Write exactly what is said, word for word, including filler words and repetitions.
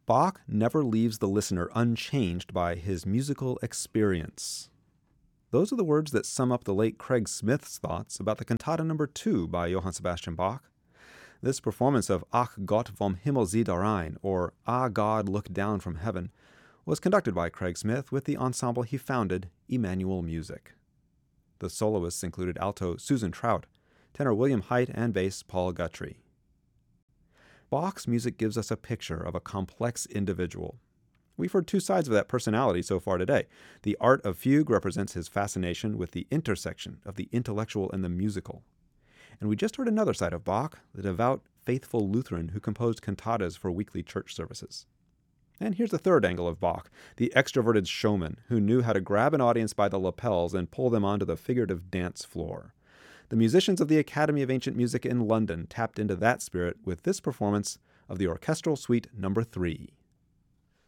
Bach never leaves the listener unchanged by his musical experience. Those are the words that sum up the late Craig Smith's thoughts about the Cantata number two by Johann Sebastian Bach. This performance of Ach Gott vom Himmel sieh darein, or Ah God, Look Down from Heaven, was conducted by Craig Smith with the ensemble he founded, Emmanuel Music. The soloists included alto Susan Trout, tenor William Height, and bass Paul Guthrie. Bach's music gives us a picture of a complex individual. We've heard two sides of that personality so far today. The art of fugue represents his fascination with the intersection of the intellectual and the musical. And we just heard another side of Bach, the devout, faithful Lutheran who composed cantatas for weekly church services. And here's the third angle of Bach, the extroverted showman who knew how to grab an audience by the lapels and pull them onto the figurative dance floor. The musicians of the Academy of Ancient Music in London tapped into that spirit with this performance of the Orchestral Suite number three.